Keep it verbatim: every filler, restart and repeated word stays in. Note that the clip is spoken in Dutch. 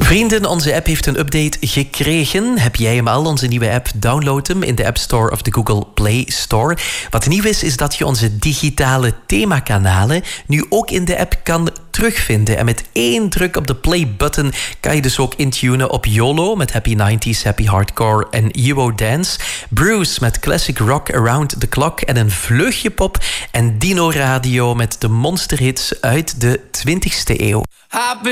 Vrienden, onze app heeft een update gekregen. Heb jij hem al, onze nieuwe app? Download hem in de App Store of de Google Play Store. Wat nieuw is, is dat je onze digitale themakanalen nu ook in de app kan terugvinden. En met één druk op de play-button kan je dus ook intunen op YOLO met Happy nineties, Happy Hardcore en Eurodance. Bruce met Classic Rock Around the Clock en een vleugje pop. En Dino Radio met de monsterhits uit de twintigste eeuw.